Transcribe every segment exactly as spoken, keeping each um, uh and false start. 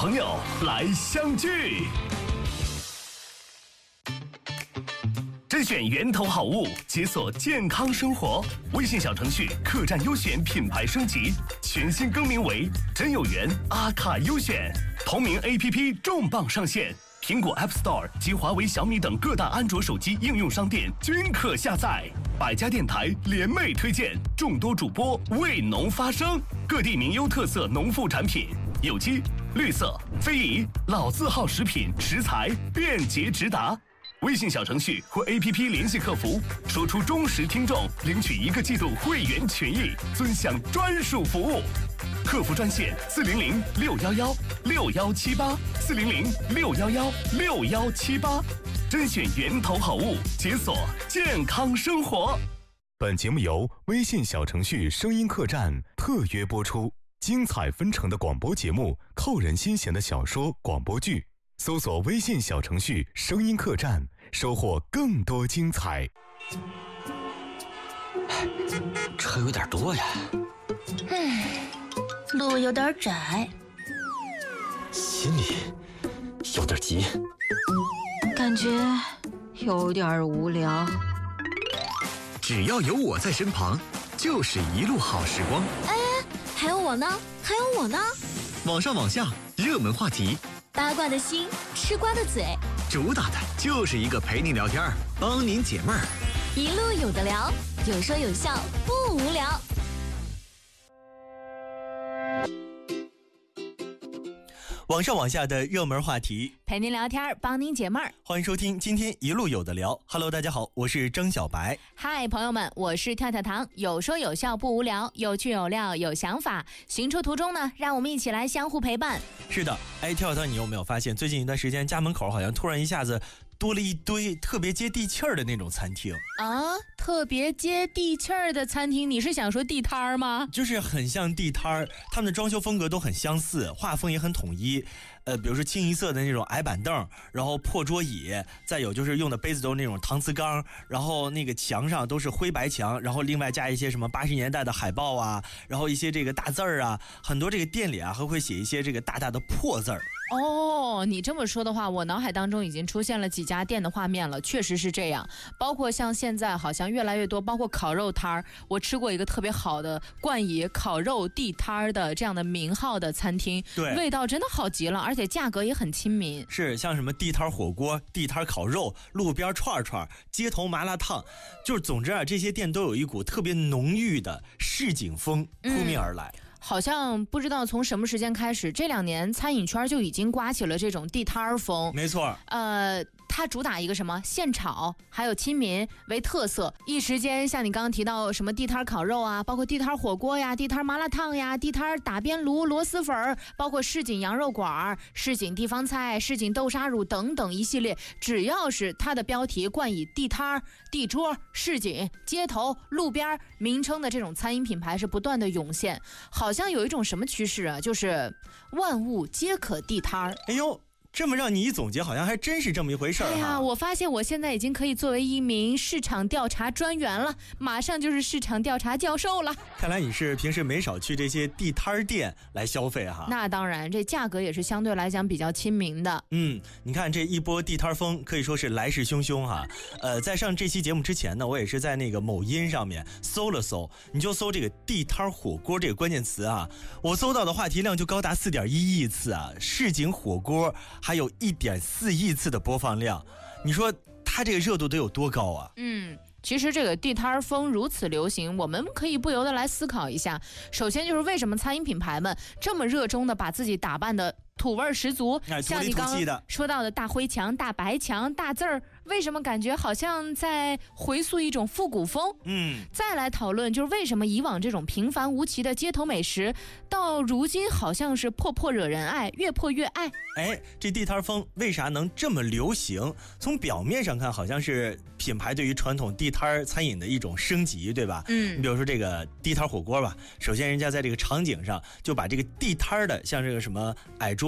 朋友来相聚。甄选源头好物，解锁健康生活。微信小程序客栈优选品牌升级，全新更名为真有缘阿卡优选。同名 A P P 重磅上线，苹果 App Store 及华为、小米等各大安卓手机应用商店均可下载。百家电台联袂推荐，众多主播为农发声，各地名优特色农副产品，有机、绿色、非遗、老字号食品食材便捷直达。微信小程序或 A P P 联系客服，说出忠实听众，领取一个季度会员权益，尊享专属服务。客服专线四零零六幺幺六幺七八四零零六幺幺六幺七八，甄选源头好物，解锁健康生活。 本节目由微信小程序声音客栈特约播出，精彩纷呈的广播节目，扣人心弦的小说广播剧。搜索微信小程序声音客栈，收获更多精彩。 车有点多呀， 唉，路有点窄， 心里有点急， 感觉有点无聊。 只要有我在身旁，就是一路好时光。 哎，还有我呢，还有我呢。 网上网下，热门话题， 八卦的心，吃瓜的嘴， 主打的就是一个陪你聊天，帮您解闷儿， 一路有的聊，有说有笑，不无聊。 网上网下的热门话题， 陪您聊天，帮您解闷儿。 欢迎收听今天一路有的聊。Hello， 大家好，我是张小白。 嗨，朋友们，我是跳跳糖，有说有笑不无聊，有趣有料有想法。行车途中呢，让我们一起来相互陪伴。 是的，哎，跳跳糖，你有没有发现最近一段时间家门口好像突然一下子多了一堆特别接地气儿的那种餐厅啊？特别接地气儿的餐厅，你是想说地摊儿吗？ 就是很像地摊儿，他们的装修风格都很相似，画风也很统一。呃，比如说清一色的那种矮板凳，然后破桌椅，再有就是用的杯子都是那种搪瓷缸，然后那个墙上都是灰白墙，然后另外加一些什么八十年代的海报啊，然后一些这个大字儿啊，很多这个店里啊还会写一些这个大大的破字儿。 哦，你这么说的话，我脑海当中已经出现了几家店的画面了，确实是这样。包括像现在好像越来越多，包括烤肉摊儿，我吃过一个特别好的冠以烤肉地摊儿的这样的名号的餐厅， 对， 味道真的好极了，而且价格也很亲民。 是像什么地摊火锅、地摊烤肉、路边串串、街头麻辣烫，就是总之啊，这些店都有一股特别浓郁的市井风扑面而来。嗯， 好像不知道从什么时间开始，这两年餐饮圈就已经刮起了这种地摊风。 没错， 呃，它主打一个什么现炒，还有亲民为特色。一时间，像你刚刚提到什么地摊烤肉啊，包括地摊火锅呀、地摊麻辣烫呀、地摊打边炉、螺蛳粉，包括市井羊肉馆、市井地方菜、市井豆沙乳等等一系列，只要是它的标题冠以地摊、地桌、市井、街头、路边名称的这种餐饮品牌是不断的涌现。好像有一种什么趋势啊，就是万物皆可地摊儿。 哎呦，这么让你一总结，好像还真是这么一回事儿。 哎呀，我发现我现在已经可以作为一名市场调查专员了，马上就是市场调查教授了。 看来你是平时没少去这些地摊店来消费哈。 那当然，这价格也是相对来讲比较亲民的。 嗯，你看这一波地摊风可以说是来势汹汹哈。呃，在上这期节目之前呢，我也是在那个某音上面搜了搜，你就搜这个地摊火锅这个关键词啊，我搜到的话题量就高达 四点一亿次啊，市井火锅还有 一点四亿次的播放量，你说它这个热度得有多高啊？ 嗯，其实这个地摊风如此流行，我们可以不由得来思考一下。首先就是为什么餐饮品牌们这么热衷的把自己打扮的土味十足， 哎、 像你刚刚说到的大灰墙、大白墙、大字儿，为什么感觉好像在回溯一种复古风？ 嗯， 再来讨论就是为什么以往这种平凡无奇的街头美食，到如今好像是破破惹人爱，越破越爱。 哎，这地摊风为啥能这么流行？从表面上看，好像是品牌对于传统地摊餐饮的一种升级，对吧？ 嗯， 你比如说这个地摊火锅吧，首先人家在这个场景上就把这个地摊的，像这个什么矮桌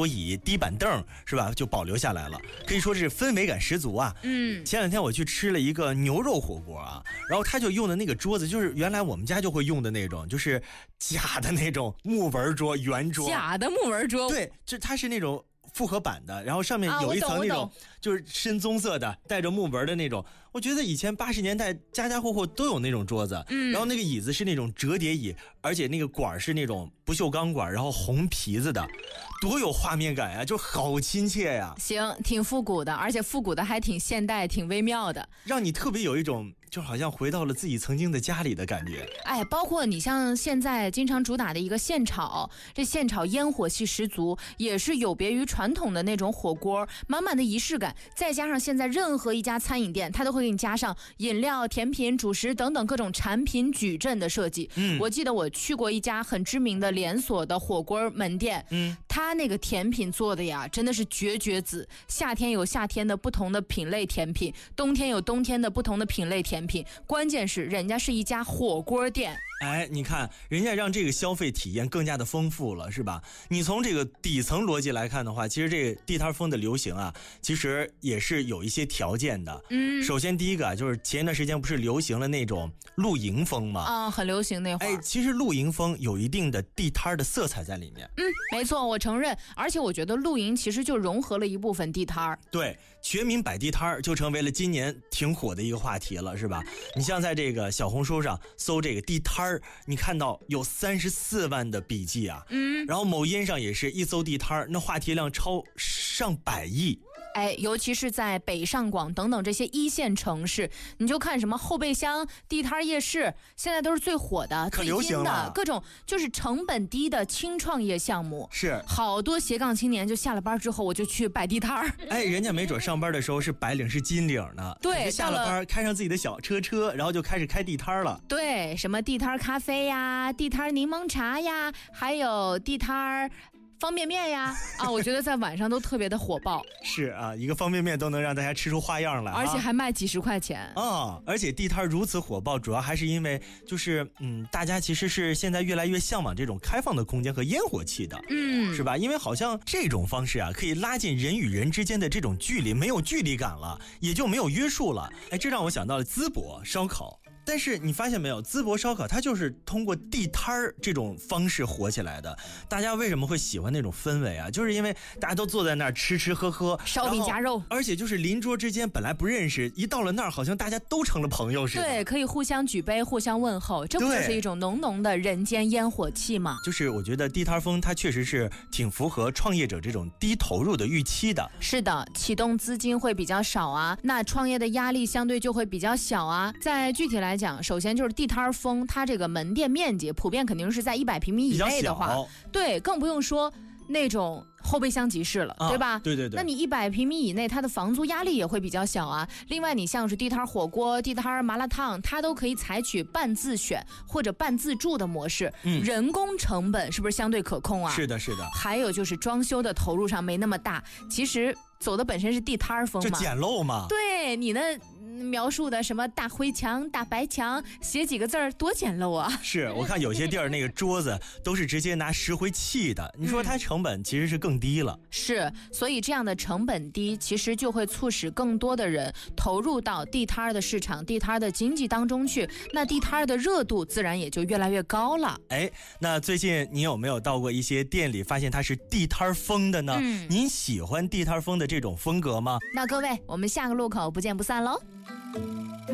桌椅、低板凳，是吧？就保留下来了，可以说是氛围感十足啊。 嗯， 前两天我去吃了一个牛肉火锅啊，然后他就用的那个桌子，就是原来我们家就会用的那种，就是假的那种木纹桌、圆桌。 假的木纹桌。 对，这它是那种复合版的，然后上面有一层啊、 那种就是深棕色的带着木纹的那种。我觉得以前八十年代家家户户都有那种桌子，嗯，然后那个椅子是那种折叠椅，而且那个管是那种不锈钢管，然后红皮子的，多有画面感呀，就好亲切呀。 行，挺复古的，而且复古的还挺现代，挺微妙的， 让你特别有一种就好像回到了自己曾经的家里的感觉。 哎，包括你像现在经常主打的一个现炒，这现炒烟火气十足，也是有别于传统的那种火锅，满满的仪式感。再加上现在任何一家餐饮店，它都会给你加上饮料、甜品、主食等等各种产品矩阵的设计。嗯，我记得我去过一家很知名的连锁的火锅门店，嗯，它那个甜品做的呀，真的是绝绝子。夏天有夏天的不同的品类甜品，冬天有冬天的不同的品类甜品。关键是人家是一家火锅店。 哎，你看人家让这个消费体验更加的丰富了，是吧？你从这个底层逻辑来看的话，其实这个地摊风的流行啊，其实也是有一些条件的。嗯，首先第一个啊，就是前一段时间不是流行了那种露营风吗？ 啊、嗯，很流行那会儿。 哎，其实露营风有一定的地摊的色彩在里面。 嗯，没错，我承认。而且我觉得露营其实就融合了一部分地摊。 对，全民摆地摊就成为了今年挺火的一个话题了，是吧？你像在这个小红书上搜这个地摊你看到有三十四万的笔记啊，嗯，然后某音上也是一搜地摊那话题量超上百亿。 哎，尤其是在北上广等等这些一线城市，你就看什么后备箱、地摊夜市，现在都是最火的、 可流行的各种，就是成本低的轻创业项目。 是， 好多斜杠青年就下了班之后，我就去摆地摊。 哎，人家没准上班的时候是白领是金领呢， 对， 下了班开上自己的小车车，然后就开始开地摊了。 对，什么地摊咖啡呀、地摊柠檬茶呀，还有地摊方便面呀，啊，我觉得在晚上都特别的火爆。 是啊，一个方便面都能让大家吃出花样来， 而且还卖几十块钱啊！而且地摊如此火爆，主要还是因为就是嗯，大家其实是现在越来越向往这种开放的空间和烟火气的，嗯，是吧？因为好像这种方式啊，可以拉近人与人之间的这种距离，没有距离感了，也就没有约束了。哎，这让我想到了淄博烧烤。但是你发现没有，淄博烧烤它就是通过地摊儿这种方式火起来的。大家为什么会喜欢那种氛围啊？就是因为大家都坐在那儿吃吃喝喝， 烧饼夹肉， 而且就是邻桌之间本来不认识，一到了那儿好像大家都成了朋友似的。 对，可以互相举杯，互相问候，这不就是一种浓浓的人间烟火气吗？ 就是我觉得地摊风它确实是挺符合创业者这种低投入的预期的。 是的，启动资金会比较少啊，那创业的压力相对就会比较小啊。再具体来讲，首先就是地摊风，它这个门店面积普遍肯定是在一百平米以内的话，对，更不用说那种后备箱集市了， 啊， 对吧？ 对对对。 那你一百平米以内，它的房租压力也会比较小啊。另外，你像是地摊火锅、地摊麻辣烫，它都可以采取半自选或者半自助的模式，嗯，人工成本是不是相对可控啊？ 是的，是的。 还有就是装修的投入上没那么大，其实走的本身是地摊风嘛， 就简陋嘛。 对，你的描述的什么大灰墙、大白墙，写几个字儿多简陋啊！ 是我看有些地儿那个桌子都是直接拿石灰砌的，你说它成本其实是更低了。 嗯，是，所以这样的成本低，其实就会促使更多的人投入到地摊的市场、地摊的经济当中去，那地摊的热度自然也就越来越高了。 哎，那最近你有没有到过一些店里，发现它是地摊风的呢？嗯，您喜欢地摊风的这种风格吗？ 那各位，我们下个路口不见不散喽。